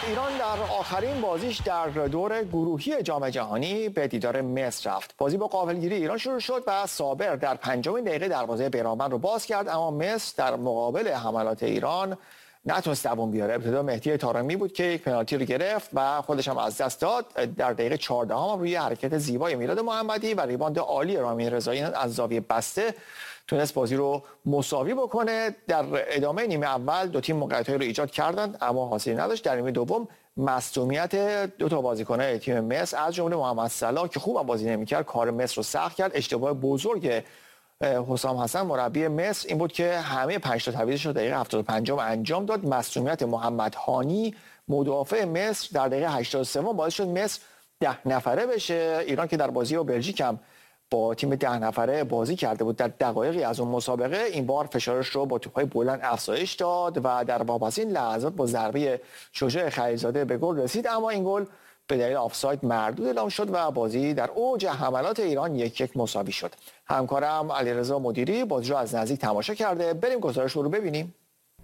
ایران در آخرین بازیش در دور گروهی جام جهانی به دیدار مصر رفت. بازی با غافلگیری ایران شروع شد و صابر در 5مین دقیقه دروازه بیرانوند رو باز کرد، اما مصر در مقابل حملات ایران نتونست دوام بیاره. ابتدا مهدی طارمی بود که یک پنالتی رو گرفت و خودش هم از دست داد. در دقیقه 14 هم روی حرکت زیبای میلاد محمدی و ریباند عالی رامین رضایی از زاویه بسته تونست بازی رو مساوی بکنه. در ادامه نیمه اول دو تیم موقعیت‌هایی رو ایجاد کردند اما حاصلی نداشت. در نیمه دوم مصدومیت دو تا بازیکن تیم مصر از جمله محمد صلاح که خوب بازی نمی‌کرد کار مصر رو سخت کرد. اشتباه بزرگ حسام حسن مربی مصر این بود که همه 5 تا تعویضش رو دقیقه 75 انجام داد. مصدومیت محمد هانی مدافع مصر در دقیقه 83 باعث شد مصر 10 نفره بشه. ایران که در بازی با بلژیک هم با تیم 10 نفره بازی کرده بود در دقایقی از اون مسابقه، این بار فشارش رو با توپ‌های بلند افزایش داد و در واپسین لحظات با ضربه شجاع خلیلزاده به گل رسید، اما این گل به دلیل آفساید مردود اعلام شد و بازی در اوج حملات ایران 1-1 مساوی شد. همکارم علیرضا مدیری بازی رو از نزدیک تماشا کرده. بریم گزارش رو ببینیم.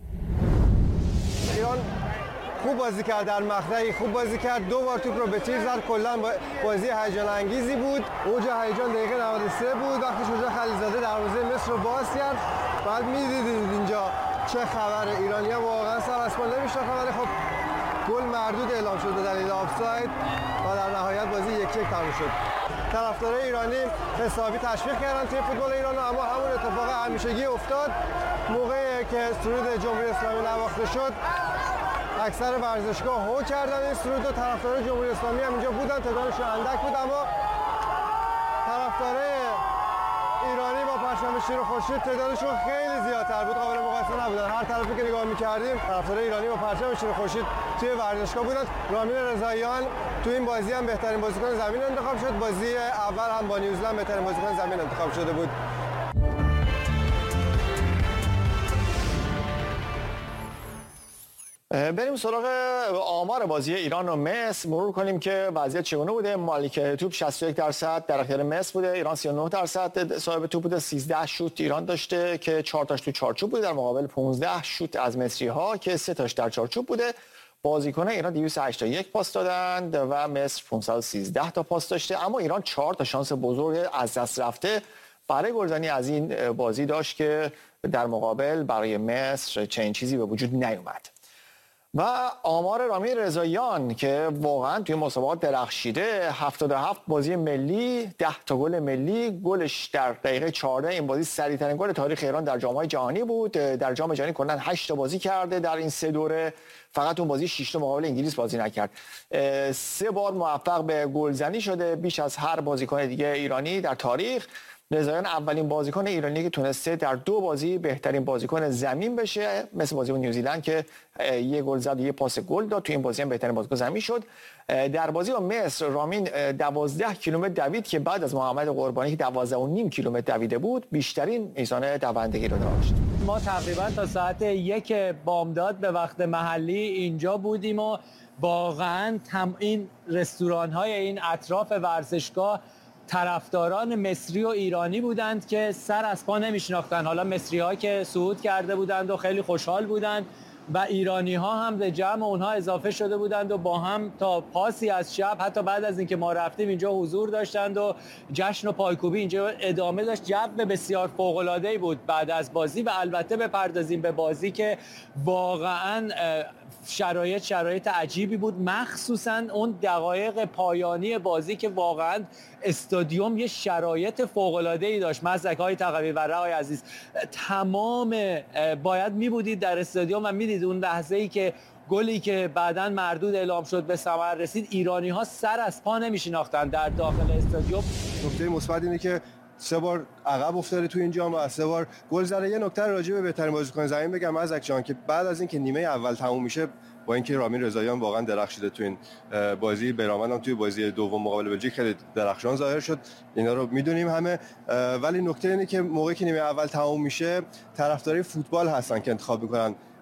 ایران خوب بازی کرد، در مقطعی خوب بازی کرد، 2 بار توپ رو به تیر زد. کلا بازی هیجان انگیزی بود. اوج هیجان دقیقه 93 بود وقتی شجاع خلیلزاده دروازه مصر رو باز کرد. بعد می‌دیدید اینجا چه خبره، ایرانی‌ها واقعا سر از پا نمی‌شناختن، ولی خب گل مردود اعلام شد به دلیل آفساید و در نهایت بازی 1-1 تموم شد. طرفدارای ایرانی حسابی تشویق کردن توی فوتبال ایران، اما همون اتفاق همیشگی افتاد. موقعی که سرود جمهوری اسلامی نواخته شد اکثر ورزشگاه هو کردن این سرود و طرفدارای جمهوری اسلامی هم اینجا بودن، تعدادشون اندک بود، اما طرفدارای ایرانی با پرچم شیر و خورشید تعدادشون خیلی زیادتر بود، قابل مقایسه نبودن. هر طرفی که نگاه می‌کردیم طرفدارای ایرانی با پرچم شیر و خورشید توی ورزشگاه بودن. رامین رضاییان تو این بازی هم بهترین بازیکن زمین انتخاب شد. بازی اول هم با نیوزلند بهترین بازیکن زمین انتخاب شده بود. بریم سراغ آمار بازی ایران و مصر، مرور کنیم که وضعیت چگونه بوده. مالکیت توپ 61% در اختیار مصر بوده، ایران 39% صاحب توپ بوده. 13 شوت ایران داشته که 4 تاش تو چارچوب بوده، در مقابل 15 شوت از مصری‌ها که 3 تاش در چارچوب بوده. بازیکن ایران 281 پاس دادند و مصر 513 تا پاس داشته، اما ایران 4 تا شانس بزرگ از دست رفته برای گلزنی از این بازی داشت که در مقابل برای مصر چنین چیزی به وجود نیومد. و آمار رامین رضاییان که واقعا توی مسابقات درخشیده، 77 بازی ملی، 10 تا گل ملی، گلش در دقیقه 14 این بازی سریع‌ترین گل تاریخ ایران در جام‌های جهانی بود. در جام جهانی کلاً 8 تا بازی کرده در این 3 دوره، فقط اون بازی 6 تا مقابل انگلیس بازی نکرد. 3 بار موفق به گلزنی شده، بیش از هر بازیکن دیگه ایرانی در تاریخ. رضاییان اولین بازیکن ایرانی که تونسته در 2 بازی بهترین بازیکن زمین بشه، مثل بازی با نیوزیلند که 1 گل زد و 1 پاس گل داد. تو این بازی هم بهترین بازیکن زمین شد. در بازی با مصر رامین 12 کیلومتر دوید که بعد از محمد قربانی که 12.5 کیلومتر دویده بود بیشترین میزان دوندگی رو داشت. ما تقریبا تا ساعت 1 بامداد به وقت محلی اینجا بودیم و واقعا این رستوران‌های این اطراف ورزشگاه طرفداران مصری و ایرانی بودند که سر از پا نمیشناختن. حالا مصری‌ها که صعود کرده بودند و خیلی خوشحال بودند و ایرانی‌ها هم به جمع اونها اضافه شده بودند و با هم تا پاسی از شب، حتی بعد از اینکه ما رفتیم، اینجا حضور داشتند و جشن و پایکوبی اینجا ادامه داشت. جو بسیار فوق‌العاده‌ای بود بعد از بازی. و البته بپردازیم به بازی که واقعاً شرایط عجیبی بود، مخصوصاً اون دقایق پایانی بازی که واقعاً استادیوم یه شرایط فوق‌العاده‌ای داشت. مزدک‌های تقوی و رای عزیز تمام باید می‌بودید در استادیوم و می‌دید اون لحظه‌ای که گلی که بعداً مردود اعلام شد به ثمر رسید، ایرانی‌ها سر از پا نمی‌شناختن در داخل استادیوم. نکته مثبت اینه که 3 بار عقب افتاده تو این جام و 3 بار گل زده. یه نکته راجع به بهترین بازیکن زمین بگم مزدک جان که بعد از اینکه نیمه اول تموم میشه، با اینکه رامین رضاییان واقعا درخشیده تو این بازی، بیرانوند هم توی بازی دوم مقابل بلژیک خیلی درخشان ظاهر شد، اینا رو میدونیم همه، ولی نکته اینه که موقعی که نیمه اول تموم میشه طرفدارای فوتبال هستن که انتخاب میکنن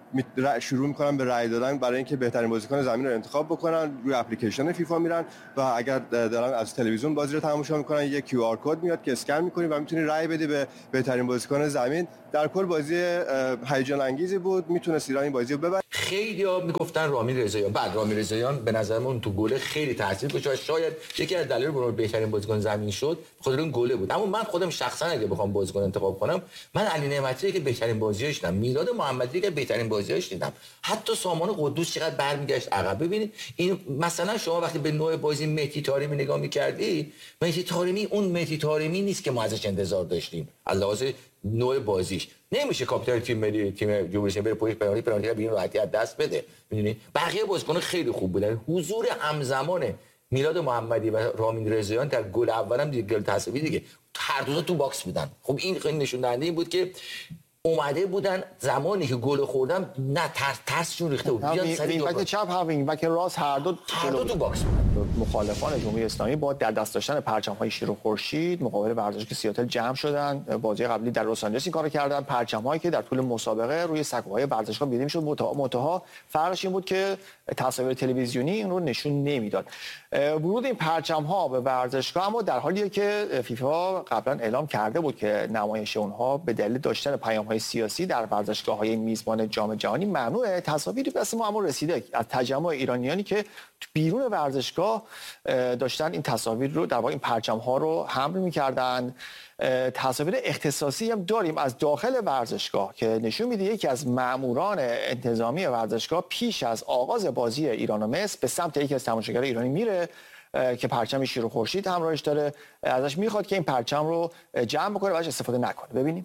شروع میکنن به رأی دادن برای اینکه بهترین بازیکن زمین رو انتخاب بکنن. روی اپلیکیشن فیفا میرن و اگر دارن از تلویزیون بازی رو تماشا میکنن یک کیو آر کد میاد که اسکن میکنی و میتونی رأی بدی به بهترین بازیکن زمین. در کل بازی هیجان انگیزی بود، میتونست ایران این بازی رو ببره. خیلی‌ها میگفتن رامین رضاییان، بعد رامین رضاییان به نظرمون تو گل خیلی تاثیر گذاشت، شاید یکی از دلایل برای بهترین بازیکن زمین شد خود اون گله بود. اما من خودم شخصا اگه بخوام بازیکن انتخاب کنم، من علی نعمتی که بهترین بازیش دیدم، میلاد محمدی که بهترین بازیش دیدم، حتی سامان قدوس چقدر برمیگشت عقب. ببینید این مثلا شما وقتی به نوع بازی مهدی طارمی نگاه می‌کردی، مهدی طارمی اون مهدی طارمی نیست که ما ازش انتظار داشتیم. علاوه نوع بازیش نمیشه کاپیتان تیم ملی تیم جمهوری اسلامی بره پشت پنالتی به این راحتی از دست بده. میدونی بقیه بازیکنان خیلی خوب بودن. حضور همزمان میلاد محمدی و رامین رضاییان در گل اولم دیگه گل تساوی دیگه هر دو تا تو باکس بودن. خب این خیلی نشون دهنده این بود که اومده بودن زمانی که گل خوردم نه ترسشون ریخته بود. وینگ بک چپ هم وینگ بک راست هر دو تو باکس. مخالفان جمهوری اسلامی با در دست داشتن پرچم‌های شیر و خورشید مقابل ورزشگاه سیاتل جمع شدن. بازی قبلی در لس آنجلس این کارو کردن. پرچم‌هایی که در طول مسابقه روی سکوهای ورزشگاه دیده می‌شد، منتها فرقش این بود که تصاویر تلویزیونی این رو نشون نمیداد. ورود این پرچم‌ها به ورزشگاه اما در حالیه که فیفا قبلا اعلام کرده بود که نمایش اونها به دلیل داشتن پیام‌های سیاسی در ورزشگاه‌های میزبان جام جهانی ممنوعه. تصاویری به ما اما رسیده از تجمع ایرانیانی که بیرون ورزشگاه داشتن این تصاویر رو در واقع این پرچم‌ها رو حمل می‌کردن. تصاویر اختصاصی هم داریم از داخل ورزشگاه که نشون میده یکی از ماموران انتظامی ورزشگاه پیش از آغاز بازی ایران و مصر به سمت یکی از تماشاگران ایرانی میره که پرچم شیر و خورشید همراهش داره، ازش میخواد که این پرچم رو جمع بکنه و ازش استفاده نکنه. ببینیم.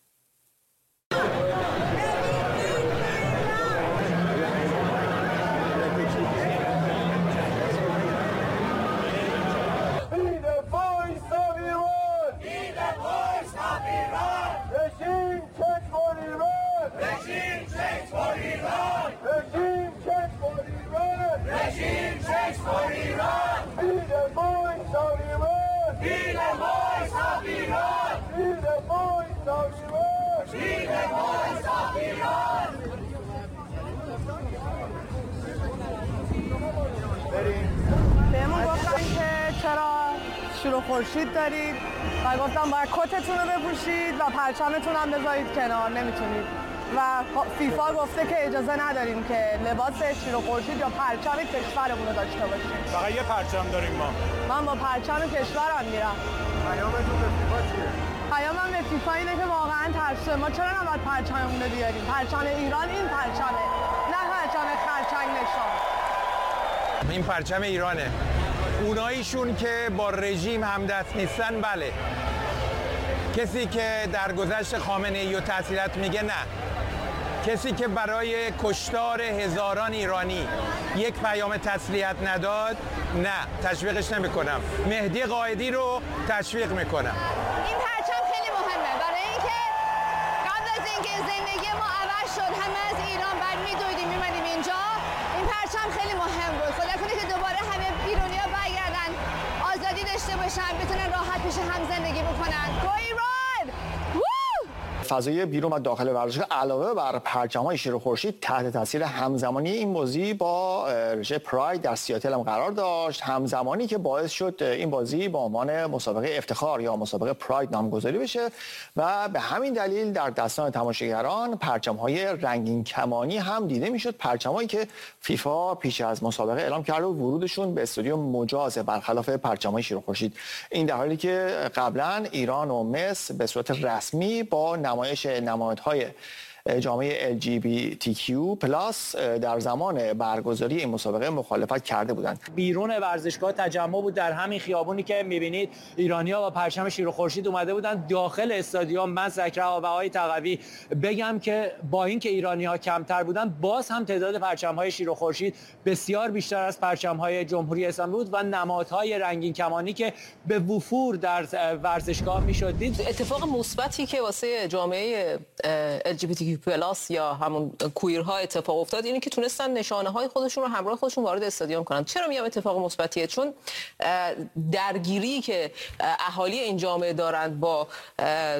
بهمون گفتن که چرا شیر و خورشید دارید و گفتم باید کتتون رو بپوشید و پرچمتون هم بذارید کنار، نمیتونید و فیفا گفته که اجازه نداریم که لباس شیر و خورشید یا پرچم کشورمون رو داشته باشیم. فقط یه پرچم داریم ما. من با پرچم کشورم میرم. پیامتون به فیفا چیه؟ پیامم به فیفا اینه که واقعا ترسه. ما چرا نباید پرچممون رو بیاریم؟ پرچم ایران این پرچمه، نه پرچم خرچنگ نشان. این پرچم ایرانه. اوناییشون که با رژیم همدست نیستن بله. کسی که در گذشت خامنه‌ای و تحصیلات میگه نه. کسی که برای کشتار هزاران ایرانی یک پیام تسلیت نداد نه، تشویقش نمیکنم. مهدی قائدی رو تشویق میکنم. این پرچم خیلی مهمه برای اینکه قبل از اینکه زندگی ما عوض شد همه از ایران بعد میدویدیم میمدیم اینجا، این پرچم خیلی مهم بود. خدا کنه که دوباره همه ایرانی‌ها برگردن، آزادی داشته باشن، بتونن راحت پیش هم زندگی بکنن. گو ایران! فضای بیرون و داخل ورزشگاه علاوه بر پرچم‌های شیر و خورشید تحت تاثیر همزمانی این بازی با رژه پراید در سیاتل هم قرار داشت، همزمانی که باعث شد این بازی با عنوان مسابقه افتخار یا مسابقه پراید نامگذاری بشه و به همین دلیل در دستان تماشاگران پرچم‌های رنگین کمانی هم دیده میشد. پرچم‌هایی که فیفا پیش از مسابقه اعلام کرده و ورودشون به استادیوم مجاز برخلاف پرچم‌های شیر و خورشید. این در حالی که قبلا ایران و مصر به صورت رسمی با نمایش نمادهای جامعه LGBTQ+ در زمان برگزاری این مسابقه مخالفت کرده بودند. بیرون ورزشگاه تجمع بود، در همین خیابونی که می‌بینید ایرانی‌ها با پرچم شیر و خورشید اومده بودن داخل استادیوم. من ذکر آقای تقوی بگم که با اینکه ایرانی‌ها کمتر بودن باز هم تعداد پرچم‌های شیر و خورشید بسیار بیشتر از پرچم‌های جمهوری اسلامی بود و نمادهای رنگین کمانی که به وفور در ورزشگاه می‌شد دید. اتفاق مثبتی که واسه جامعه LGBTQ+ یا همون کویرها اتفاق افتاد اینه که تونستن نشانه‌های خودشون رو همراه خودشون وارد استادیوم کنن. چرا میگم اتفاق مثبتیه؟ چون درگیری که اهالی این جامعه دارند با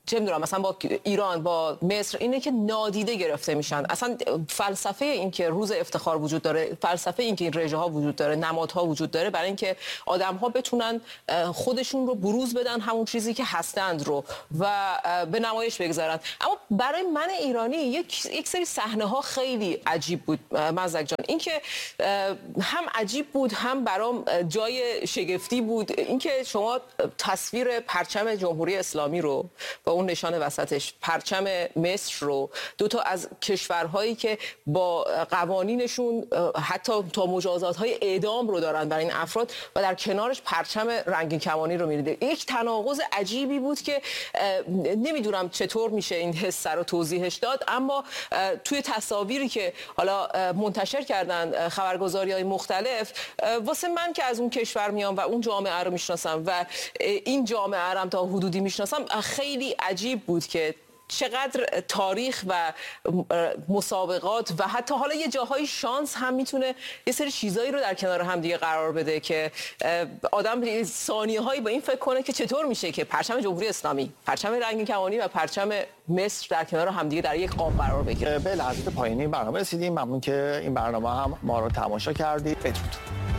چه می‌دونم مثلا با ایران با مصر اینه که نادیده گرفته میشن. اصلا فلسفه این که روز افتخار وجود داره، فلسفه این که این رژه ها وجود داره، نمادها وجود داره برای اینکه آدم‌ها بتونن خودشون رو بروز بدن، همون چیزی که هستند رو و به نمایش بگذارن. اما برای من ایرانی یک سری صحنه‌ها خیلی عجیب بود مزدک جان. این که هم عجیب بود هم برام جای شگفتی بود. اینکه شما تصویر پرچم جمهوری اسلامی رو با اون نشان وسطش، پرچم مصر رو، دو تا از کشورهایی که با قوانینشون حتی تا مجازات‌های اعدام رو دارن برای این افراد و در کنارش پرچم رنگین کمانی رو می‌دید. یک تناقض عجیبی بود که نمیدونم چطور میشه این حس رو توضیحش داد، اما توی تصاویری که حالا منتشر کردن خبرگزاری‌های مختلف، واسه من که از اون کشور میام و اون جامعه رو میشناسم و این جامعه رو تا حدودی میشناسم، خیلی عجیب بود که چقدر تاریخ و مسابقات و حتی حالا یه جاهای شانس هم میتونه یه سری چیزایی رو در کنار هم دیگه قرار بده که آدم ثانیه‌هایی با این فکر کنه که چطور میشه که پرچم جمهوری اسلامی، پرچم رنگین کمانی و پرچم مصر در کنار هم دیگه در یک قاب قرار بگیره. به لحظه پایانی برنامه رسیدیم. ممنون که این برنامه هم ما رو تماشا کردید. بدرود.